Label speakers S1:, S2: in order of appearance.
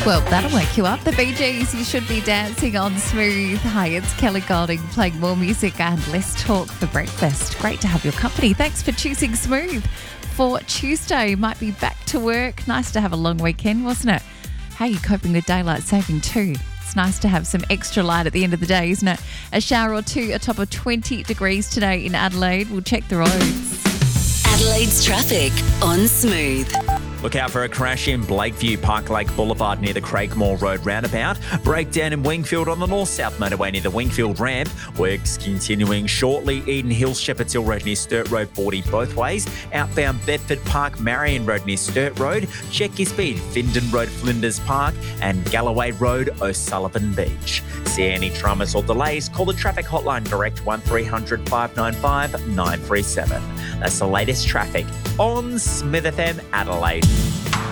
S1: Well, that'll wake you up. The Bee Gees, you should be dancing on Smooth. Hi, it's Kelly Golding playing more music and less talk for breakfast. Great to have your company. Thanks for choosing Smooth for Tuesday. Might be back to work. Nice to have a long weekend, wasn't it? How are you coping with daylight saving too? It's nice to have some extra light at the end of the day, isn't it? A shower or two, a top of 20 degrees today in Adelaide. We'll check the roads.
S2: Adelaide's traffic on Smooth.
S3: Look out for a crash in Blakeview, Park Lake Boulevard near the Craigmore Road roundabout. Breakdown in Wingfield on the north-south motorway near the Wingfield ramp. Works continuing shortly. Eden Hills, Shepherd's Hill Road near Sturt Road 40 both ways. Outbound Bedford Park, Marion Road near Sturt Road. Check your speed, Findon Road, Flinders Park and Galloway Road, O'Sullivan Beach. See any dramas or delays, call the traffic hotline direct 1300 595 937. That's the latest traffic on Smith FM Adelaide.